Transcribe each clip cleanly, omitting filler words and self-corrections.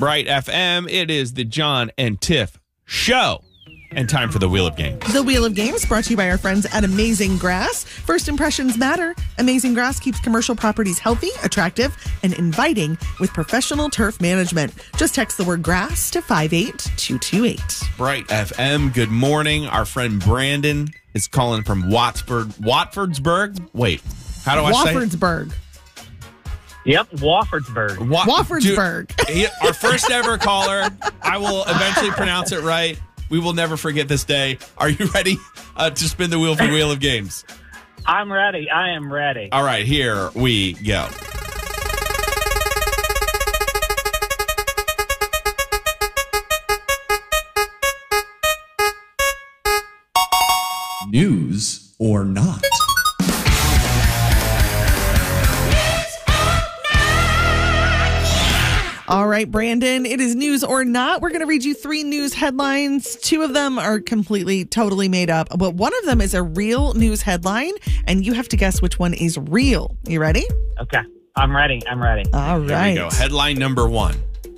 Bright FM. It is the John and Tiff Show. And time for the Wheel of Games. The Wheel of Games brought to you by our friends at Amazing Grass. First impressions matter. Amazing Grass keeps commercial properties healthy, attractive, and inviting with professional turf management. Just text the word grass to 58228. Bright FM, good morning. Our friend Brandon is calling from Watfordsburg. Wait, how do I say it? Woffordesburg. Yep, Woffordesburg. Woffordesburg. Our first ever caller. I will eventually pronounce it right. We will never forget this day. Are you ready to spin the wheel for Wheel of Games? I'm ready. I am ready. All right, here we go. News or not? All right, Brandon, it is news or not. We're going to read you 3 news headlines. 2 of them are completely, totally made up, but one of them is a real news headline, and you have to guess which one is real. You ready? Okay, I'm ready. All Here right. we go. Headline number 1.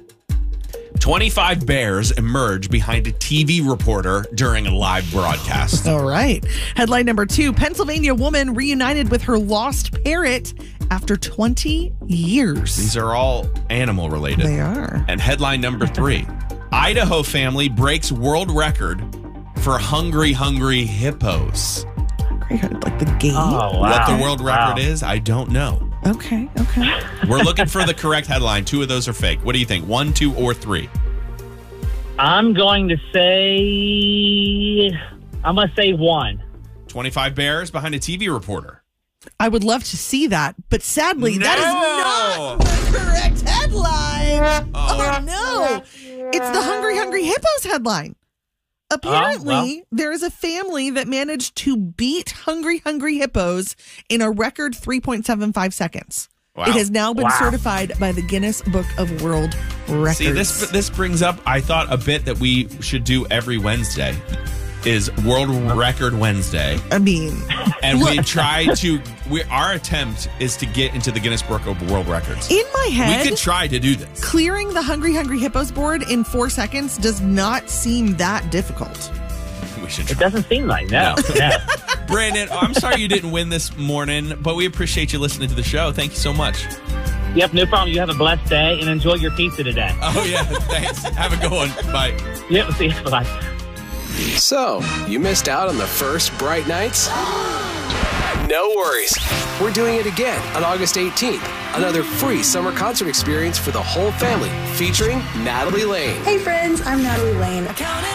25 bears emerge behind a TV reporter during a live broadcast. All right. Headline number 2, Pennsylvania woman reunited with her lost parrot after 20 years. These are all animal related. They are. And headline number 3, Idaho family breaks world record for hungry hippos. Like the game? Oh, wow. What the world record is, I don't know. Okay. We're looking for the correct headline. 2 of those are fake. What do you think? 1, 2, or 3? I'm going to say 1. 25 bears behind a TV reporter. I would love to see that, but sadly, that is not the correct headline. Oh, no. It's the Hungry Hippos headline. Apparently, there is a family that managed to beat Hungry Hippos in a record 3.75 seconds. Wow. It has now been certified by the Guinness Book of World Records. See, this brings up, I thought, a bit that we should do every Wednesday is World Record Wednesday. I mean, and we try to, our attempt is to get into the Guinness Book of World Records. In my head, we could try to do this. Clearing the Hungry Hippos board in 4 seconds does not seem that difficult. We should try. It doesn't seem like that. No. Brandon, I'm sorry you didn't win this morning, but we appreciate you listening to the show. Thank you so much. Yep, no problem. You have a blessed day and enjoy your pizza today. Oh, yeah. Thanks. Have a good one. Bye. Yep, see you. Bye. So, you missed out on the first Bright Nights? No worries. We're doing it again on August 18th. Another free summer concert experience for the whole family featuring Natalie Lane. Hey friends, I'm Natalie Lane.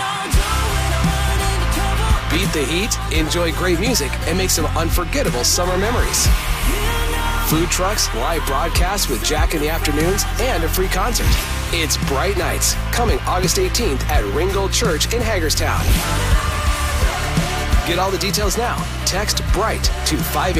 Beat the heat, enjoy great music, and make some unforgettable summer memories. Food trucks, live broadcasts with Jack in the afternoons, and a free concert. It's Bright Nights, coming August 18th at Ringgold Church in Hagerstown. Get all the details now. Text BRIGHT to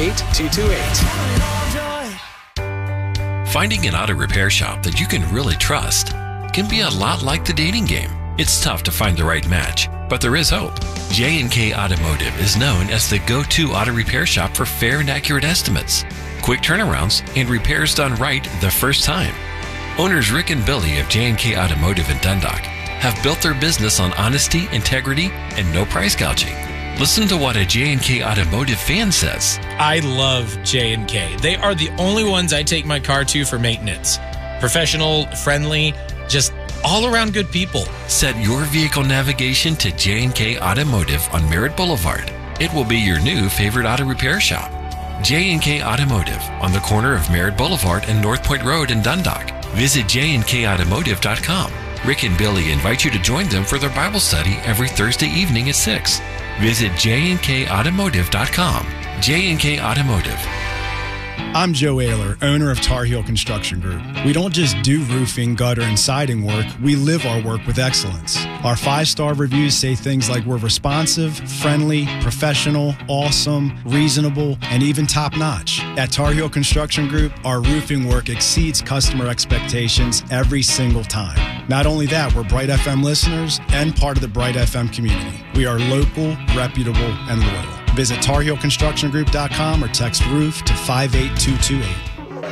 58228. Finding an auto repair shop that you can really trust can be a lot like the dating game. It's tough to find the right match, but there is hope. J&K Automotive is known as the go-to auto repair shop for fair and accurate estimates, quick turnarounds, and repairs done right the first time. Owners Rick and Billy of J&K Automotive in Dundalk have built their business on honesty, integrity, and no price gouging. Listen to what a J&K Automotive fan says. I love J&K. They are the only ones I take my car to for maintenance. Professional, friendly, just all around good people. Set your vehicle navigation to J&K Automotive on Merritt Boulevard. It will be your new favorite auto repair shop. J&K Automotive on the corner of Merritt Boulevard and North Point Road in Dundalk. Visit jnkautomotive.com. Rick and Billy invite you to join them for their Bible study every Thursday evening at 6. Visit jnkautomotive.com. J&K Automotive. I'm Joe Ayler, owner of Tar Heel Construction Group. We don't just do roofing, gutter, and siding work, we live our work with excellence. Our 5-star reviews say things like we're responsive, friendly, professional, awesome, reasonable, and even top-notch. At Tar Heel Construction Group, our roofing work exceeds customer expectations every single time. Not only that, we're Bright FM listeners and part of the Bright FM community. We are local, reputable, and loyal. Visit TarHeelConstructionGroup.com or text ROOF to 58228.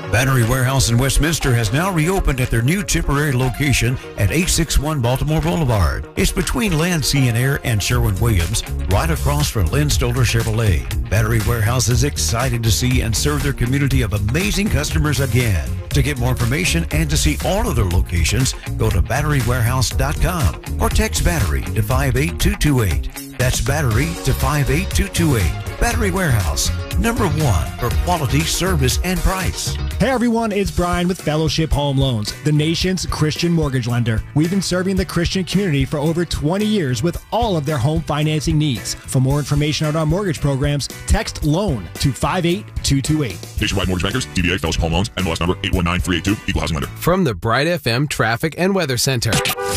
Battery Warehouse in Westminster has now reopened at their new temporary location at 861 Baltimore Boulevard. It's between Land, Sea and Air and Sherwin-Williams, right across from Lynn Stoller Chevrolet. Battery Warehouse is excited to see and serve their community of amazing customers again. To get more information and to see all of their locations, go to batterywarehouse.com or text battery to 58228. That's battery to 58228. Battery Warehouse, #1 for quality, service, and price. Hey everyone, it's Brian with Fellowship Home Loans, the nation's Christian mortgage lender. We've been serving the Christian community for over 20 years with all of their home financing needs. For more information on our mortgage programs, text LOAN to 58228. Nationwide Mortgage Bankers, DBA Fellowship Home Loans, NMLS number 819382, Equal Housing Lender. From the Bright FM Traffic and Weather Center.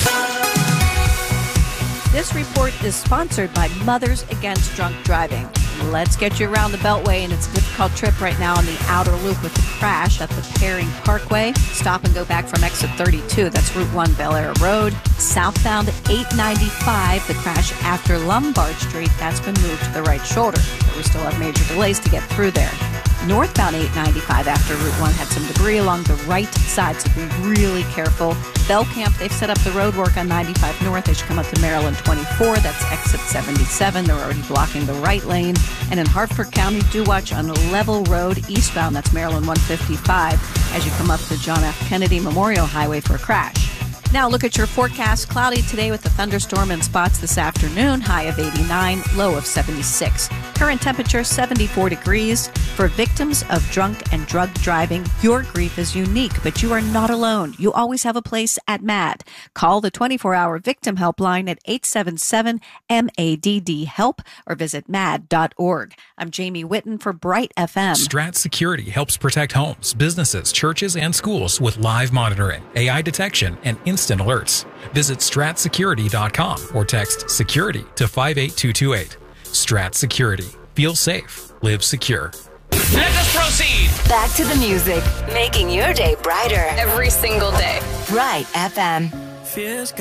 This report is sponsored by Mothers Against Drunk Driving. Let's get you around the Beltway, and it's a difficult trip right now on the outer loop with the crash at the Paring Parkway. Stop and go back from exit 32. That's Route 1 Bel Air Road. Southbound 895, the crash after Lombard Street. That's been moved to the right shoulder, but we still have major delays to get through there. Northbound 895 after Route 1 had some debris along the right side, so be really careful. Belcamp, they've set up the road work on 95 North as you come up to Maryland 24. That's exit 77. They're already blocking the right lane. And in Hartford County, do watch on Level Road eastbound. That's Maryland 155 as you come up to John F. Kennedy Memorial Highway for a crash. Now look at your forecast. Cloudy today with a thunderstorm in spots this afternoon. High of 89, low of 76. Current temperature 74 degrees. For victims of drunk and drug driving, your grief is unique, but you are not alone. You always have a place at MAD. Call the 24-hour victim helpline at 877-MADD-HELP or visit mad.org. I'm Jamie Whitten for Bright FM. Strat Security helps protect homes, businesses, churches, and schools with live monitoring, AI detection, and instant alerts. Visit stratsecurity.com or text security to 58228. Strat Security. Feel safe. Live secure. Let us proceed. Back to the music, making your day brighter every single day. Bright FM. Feels